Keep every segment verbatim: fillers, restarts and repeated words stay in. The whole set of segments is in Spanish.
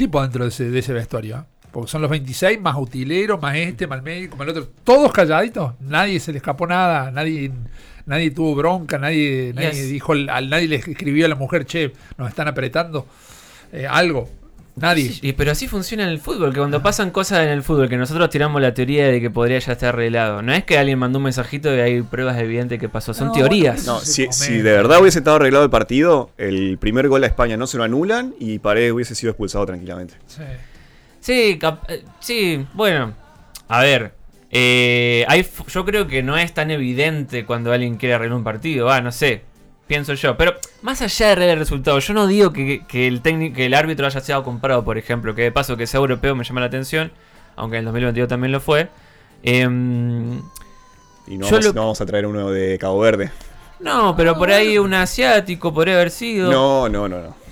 tipo dentro de ese, de ese vestuario, ¿eh? Porque son los veintiséis más utileros, más este, más el médico, más el otro. Todos calladitos. Nadie se le escapó nada. Nadie nadie tuvo bronca. Nadie, nadie Yes. dijo, al, nadie le escribió a la mujer, che, nos están apretando. Eh, algo. Nadie. Sí, pero así funciona en el fútbol, que cuando pasan cosas en el fútbol, que nosotros tiramos la teoría de que podría ya estar arreglado. No es que alguien mandó un mensajito y hay pruebas evidentes que pasó, son No, teorías. bueno, No, se si, comenta. si de verdad hubiese estado arreglado el partido, el primer gol a España no se lo anulan y Paredes hubiese sido expulsado tranquilamente. Sí. Sí, cap- eh, sí, bueno. A ver, eh, hay, f- yo creo que no es tan evidente cuando alguien quiere arreglar un partido. Ah, no sé, pienso yo. Pero más allá de arreglar el resultado, yo no digo que, que el técnico, que el árbitro haya sido comprado, por ejemplo. Que de paso que sea europeo me llama la atención, aunque en el dos mil veintidós también lo fue. Em, Y no Yo vamos, lo- no vamos a traer uno de Cabo Verde. no, pero por ahí un asiático podría haber sido. No, no, no, no.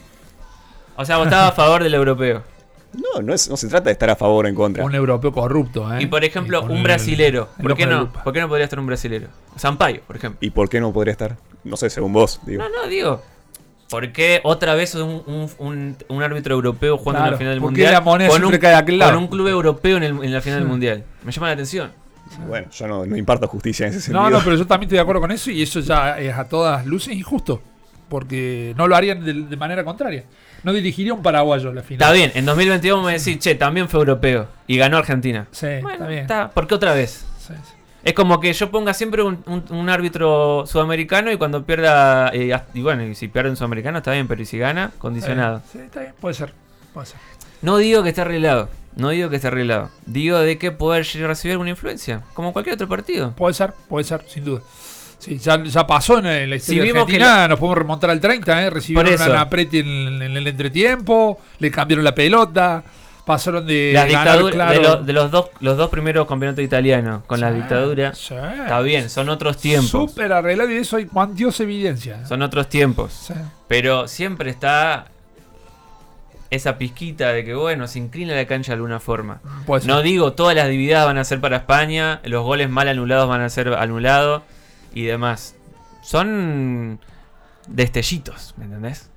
O sea, vos estabas a favor del europeo. No, no, es, no se trata de estar a favor o en contra. Un europeo corrupto, ¿eh? Y por ejemplo, Y con un el- brasilero. el ¿Por qué ojo de no? lupa. ¿Por qué no podría estar un brasilero? Sampaio, por ejemplo. ¿Y por qué no podría estar? No sé, según vos, digo. No, no, digo. ¿Por qué otra vez un, un, un, un árbitro europeo jugando en Claro, la final del ¿por qué mundial? la moneda con siempre un, cae de aquel lado? con un club europeo en, el- en la final del Sí. mundial. Me llama la atención. Bueno, yo no, no imparto justicia en ese sentido. No, no, pero yo también estoy de acuerdo con eso y eso ya es a todas luces injusto. Porque no lo harían de, de manera contraria. No dirigiría un paraguayo la final. Está bien, en dos mil veintidós me decís, che, también fue europeo. Y ganó Argentina. Sí, Bueno, está bien. está. ¿Por qué otra vez? Sí, sí. Es como que yo ponga siempre un, un- un árbitro sudamericano y cuando pierda. eh, hasta- y bueno, y si pierde un sudamericano está bien, pero ¿y si gana? Condicionado. Sí, está bien, puede ser. Puede ser. No digo que esté arreglado. No digo que esté arreglado. Digo de que poder recibir alguna influencia. Como cualquier otro partido. Puede ser, puede ser, sin duda. Sí, ya, ya pasó en la historia Si de vimos que Argentina, nos podemos remontar al treinta, ¿eh? Recibieron Por eso. una apreti en, en el entretiempo, le cambiaron la pelota, pasaron de Las ganar, dictaduras claro. de, lo- de los dos los dos primeros campeonatos italianos con la Sí, dictadura. sí. Está bien, son otros tiempos. Súper arreglado y de eso hay cuantiosa evidencia. ¿eh? Son otros tiempos. Sí. Pero siempre está esa pizquita de que, bueno, se inclina la cancha de alguna forma. Puede ser. No digo todas las divididas van a ser para España, los goles mal anulados van a ser anulados y demás. Son destellitos, ¿me entendés?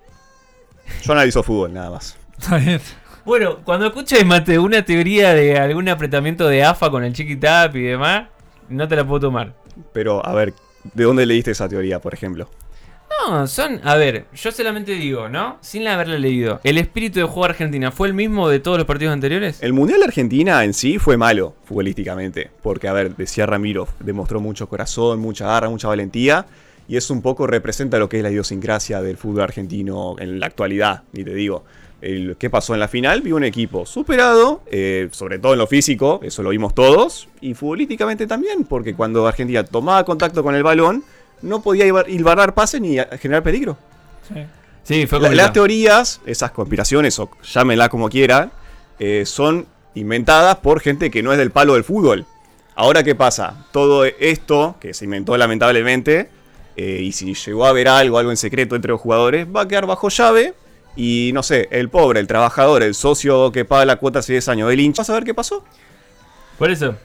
Yo analizo fútbol, nada más. Está bien. Bueno, cuando escuches, Mate, una teoría de algún apretamiento de A F A con el chiquitap y demás, no te la puedo tomar. Pero, a ver, ¿de dónde leíste esa teoría, por ejemplo? No, son, a ver, yo solamente digo, ¿no? Sin haberla leído. ¿El espíritu de juego Argentina fue el mismo de todos los partidos anteriores? El Mundial de Argentina en sí fue malo, futbolísticamente. Porque, a ver, decía Ramiro, demostró mucho corazón, mucha garra, mucha valentía. Y eso un poco representa lo que es la idiosincrasia del fútbol argentino en la actualidad, ni te digo. El, ¿Qué pasó en la final? Vi un equipo superado, eh, sobre todo en lo físico, eso lo vimos todos. Y futbolísticamente también, porque cuando Argentina tomaba contacto con el balón, no podía hilvanar pases ni generar peligro. Sí. Sí, fue La- complicado. las teorías, esas conspiraciones, o llámenla como quieran, eh, son inventadas por gente que no es del palo del fútbol. Ahora, ¿qué pasa? Todo esto, que se inventó lamentablemente, eh, y si llegó a haber algo, algo en secreto entre los jugadores, va a quedar bajo llave. Y no sé, el pobre, el trabajador, el socio que paga la cuota hace diez años, el hincha, ¿vas a ver qué pasó? Por eso,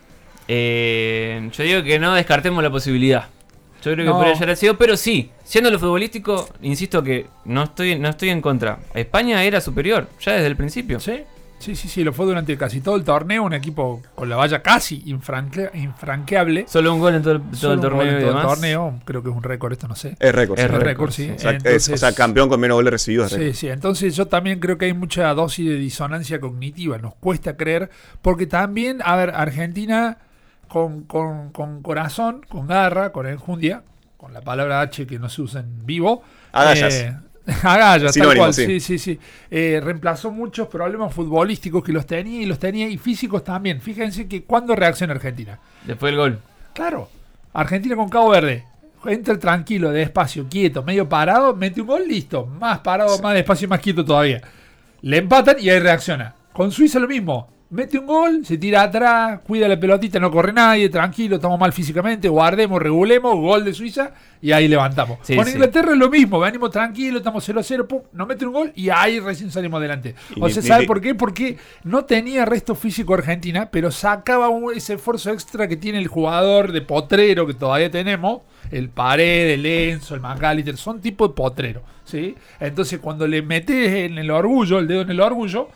eh, yo digo que no descartemos la posibilidad. Yo creo que No. podría haber sido, pero sí, siendo lo futbolístico, insisto que no estoy, no estoy en contra. España era superior, ya desde el principio. Sí, sí, sí, sí, lo fue durante casi todo el torneo, un equipo con la valla casi infranque- infranqueable. Solo un gol en todo el, todo Solo el un gol torneo en y todo el demás. torneo, creo que es un récord esto, no sé. Es récord. Es sí. Es récord, récord, sí. O sea, es- Entonces- o sea, campeón con menos goles recibidos. es Sí, récord. sí, entonces yo también creo que hay mucha dosis de disonancia cognitiva, nos cuesta creer, porque también, a ver, Argentina con, con, con corazón, con garra, con enjundia, con la palabra H que no se usa en vivo. Agallas. eh, agallas, tal Sinónimo, cual, sí. sí, sí, sí. Eh, reemplazó muchos problemas futbolísticos que los tenía y los tenía y físicos también. Fíjense que cuando reacciona Argentina. Después del gol. Claro, Argentina con Cabo Verde. Entra tranquilo, despacio, quieto, medio parado, mete un gol, listo. Más parado, más despacio, más quieto todavía. Le empatan y ahí reacciona. Con Suiza lo mismo. Mete un gol, se tira atrás, cuida la pelotita, no corre nadie, tranquilo, estamos mal físicamente, guardemos, regulemos, gol de Suiza y ahí levantamos. Sí, Con sí. Inglaterra es lo mismo, venimos tranquilos, estamos cero a cero, pum, nos mete un gol y ahí recién salimos adelante. Y O ni- sea, ni- ¿sabe ni- por qué? Porque no tenía resto físico Argentina, pero sacaba un- ese esfuerzo extra que tiene el jugador de potrero que todavía tenemos, el Paredes, el Enzo, el McAllister, son tipo de potrero, ¿sí? Entonces cuando le metes en el orgullo, el dedo en el orgullo,